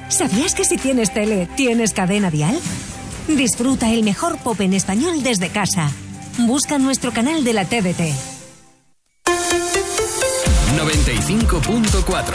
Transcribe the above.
¿Sabías que si tienes tele, tienes cadena dial? Disfruta el mejor pop en español desde casa. Busca nuestro canal de la TDT. 95.4